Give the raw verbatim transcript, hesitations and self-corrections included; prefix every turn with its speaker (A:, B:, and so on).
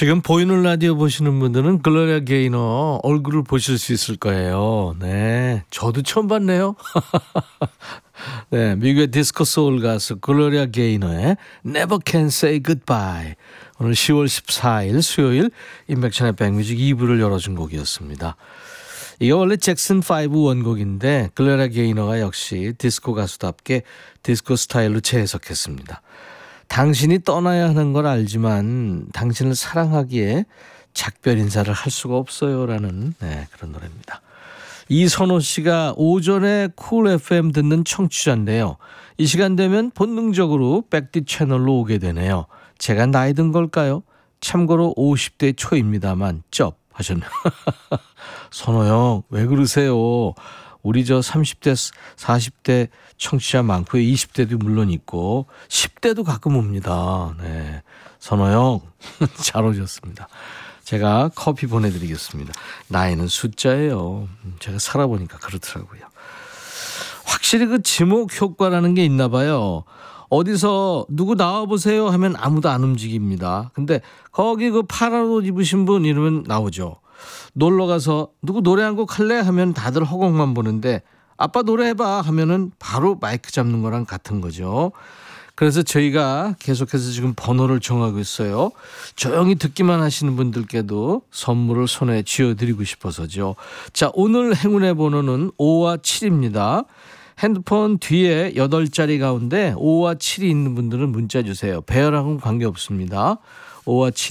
A: 지금 보이는 라디오 보시는 분들은 글로리아 게이너 얼굴을 보실 수 있을 거예요. 네, 저도 처음 봤네요. 네, 미국의 디스코 소울 가수 글로리아 게이너의 Never Can Say Goodbye. 오늘 시월 십사일 수요일 임백천의 백뮤직 이 부를 열어준 곡이었습니다. 이거 원래 잭슨 파이브 원곡인데 글로리아 게이너가 역시 디스코 가수답게 디스코 스타일로 재해석했습니다. 당신이 떠나야 하는 걸 알지만 당신을 사랑하기에 작별 인사를 할 수가 없어요라는 네, 그런 노래입니다. 이선호 씨가 오전에 쿨 에프엠 듣는 청취자인데요. 이 시간 되면 본능적으로 백디 채널로 오게 되네요. 제가 나이 든 걸까요? 참고로 오십 대 초입니다만 쩝 하셨네요. 선호 형 왜 그러세요? 우리 저 삼십 대, 사십 대 청취자 많고요. 이십 대도 물론 있고 십 대도 가끔 옵니다. 네, 선호 형 잘 오셨습니다. 제가 커피 보내드리겠습니다. 나이는 숫자예요. 제가 살아보니까 그렇더라고요. 확실히 그 지목 효과라는 게 있나 봐요. 어디서 누구 나와보세요 하면 아무도 안 움직입니다. 근데 거기 그 파란 옷 입으신 분 이러면 나오죠. 놀러가서 누구 노래 한 곡 할래 하면 다들 허공만 보는데 아빠 노래해봐 하면은 바로 마이크 잡는 거랑 같은 거죠. 그래서 저희가 계속해서 지금 번호를 정하고 있어요. 조용히 듣기만 하시는 분들께도 선물을 손에 쥐어드리고 싶어서죠. 자, 오늘 행운의 번호는 오와 칠입니다. 핸드폰 뒤에 여덟 자리 가운데 오와 칠이 있는 분들은 문자 주세요. 배열하고는 관계없습니다. 오와 칠